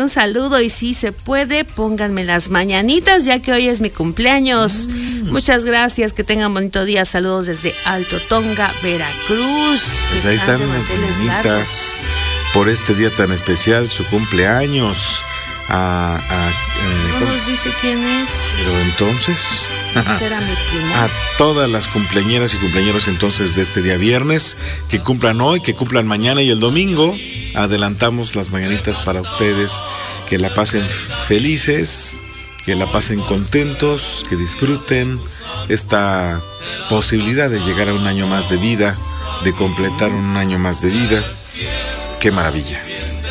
un saludo y si se puede, pónganme las mañanitas ya que hoy es mi cumpleaños. Muchas gracias, que tengan bonito día. Saludos desde Alto Tonga, Veracruz. Pues ahí están las mañanitas por este día tan especial, su cumpleaños. No nos dice quién es. Pero entonces, será mi primo. A todas las cumpleañeras y cumpleañeros entonces de este día viernes, que cumplan hoy, que cumplan mañana y el domingo, adelantamos las mañanitas para ustedes, que la pasen felices, que la pasen contentos, que disfruten esta posibilidad de llegar a un año más de vida, de completar un año más de vida. ¡Qué maravilla!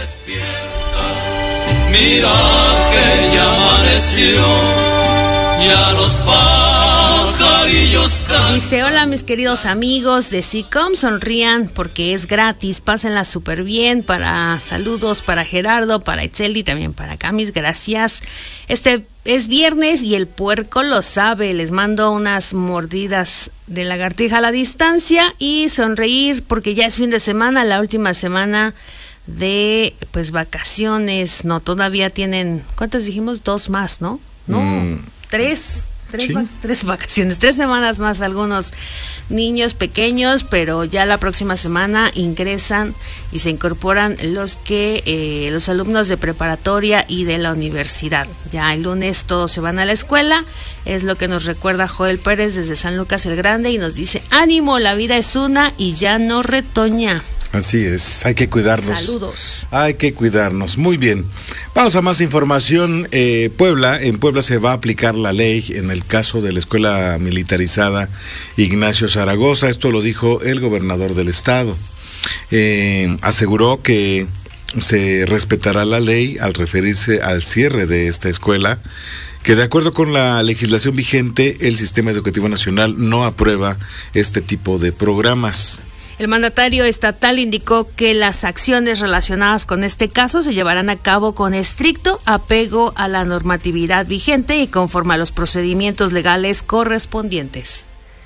Mira que ya amaneció, ya los pajarillos cantan. Dice, hola mis queridos amigos de SICOM, sonrían porque es gratis, pásenla súper bien. Saludos para Gerardo, para Itzel y también para Camis, gracias. Este es viernes y el puerco lo sabe, les mando unas mordidas de lagartija a la distancia y sonreír porque ya es fin de semana, la última semana de pues vacaciones. No, todavía tienen, ¿cuántas dijimos? 2 más, ¿no? No, 3 vacaciones, 3 semanas más algunos niños pequeños, pero ya la próxima semana ingresan y se incorporan los alumnos de preparatoria y de la universidad. Ya el lunes todos se van a la escuela, es lo que nos recuerda Joel Pérez desde San Lucas el Grande y nos dice, ánimo, la vida es una y ya no retoña. Así es, hay que cuidarnos. Saludos. Hay que cuidarnos. Muy bien. Vamos a más información. En Puebla se va a aplicar la ley en el caso de la escuela militarizada Ignacio Zaragoza. Esto lo dijo el gobernador del estado. Aseguró que se respetará la ley al referirse al cierre de esta escuela, que de acuerdo con la legislación vigente, el Sistema Educativo Nacional no aprueba este tipo de programas. El mandatario estatal indicó que las acciones relacionadas con este caso se llevarán a cabo con estricto apego a la normatividad vigente y conforme a los procedimientos legales correspondientes.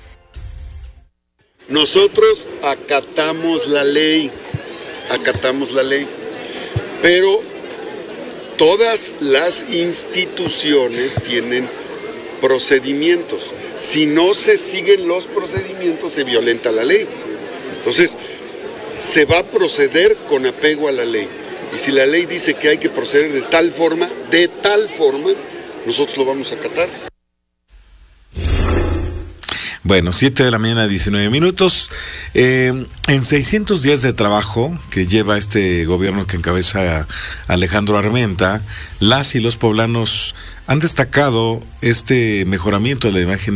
Nosotros acatamos la ley, pero todas las instituciones tienen procedimientos. Si no se siguen los procedimientos, se violenta la ley. Entonces, se va a proceder con apego a la ley. Y si la ley dice que hay que proceder de tal forma, nosotros lo vamos a acatar. Bueno, 7 de la mañana, 19 minutos. En 600 días de trabajo que lleva este gobierno que encabeza Alejandro Armenta, las y los poblanos han destacado este mejoramiento de la imagen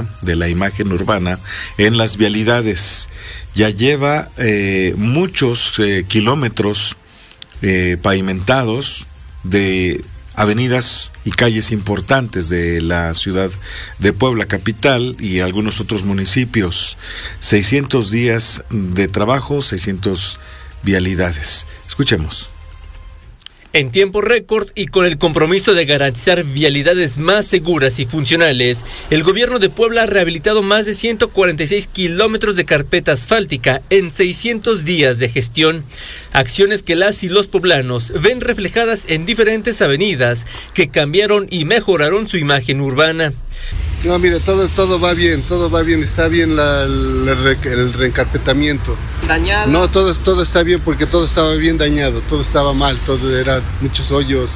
urbana en las vialidades. Ya lleva muchos kilómetros pavimentados de avenidas y calles importantes de la ciudad de Puebla capital y algunos otros municipios. 600 días de trabajo, 600 vialidades. Escuchemos. En tiempo récord y con el compromiso de garantizar vialidades más seguras y funcionales, el gobierno de Puebla ha rehabilitado más de 146 kilómetros de carpeta asfáltica en 600 días de gestión. Acciones que las y los poblanos ven reflejadas en diferentes avenidas que cambiaron y mejoraron su imagen urbana. No, mire, todo va bien, está bien el reencarpetamiento. ¿Dañado? No, todo está bien porque todo estaba bien dañado, todo estaba mal, todo era muchos hoyos,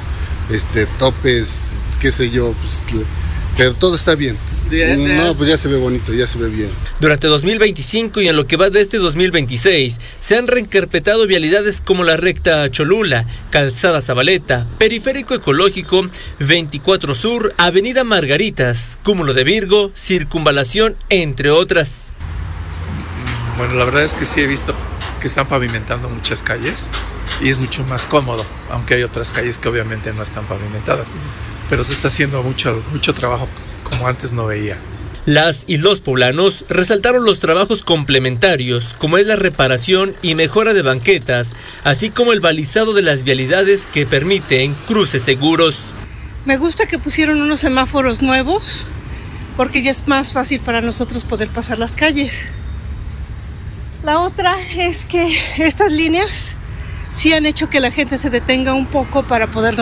topes, qué sé yo, pero todo está bien. No, pues ya se ve bonito, ya se ve bien. Durante 2025 y en lo que va de este 2026, se han reencarpetado vialidades como la recta Cholula, Calzada Zabaleta, Periférico Ecológico, 24 Sur, Avenida Margaritas, Cúmulo de Virgo, Circunvalación, entre otras. Bueno, la verdad es que sí he visto que están pavimentando muchas calles y es mucho más cómodo, aunque hay otras calles que obviamente no están pavimentadas, pero se está haciendo mucho trabajo como antes no veía. Las y los poblanos resaltaron los trabajos complementarios, como es la reparación y mejora de banquetas, así como el balizado de las vialidades que permiten cruces seguros. Me gusta que pusieron unos semáforos nuevos, porque ya es más fácil para nosotros poder pasar las calles. La otra es que estas líneas sí han hecho que la gente se detenga un poco para poder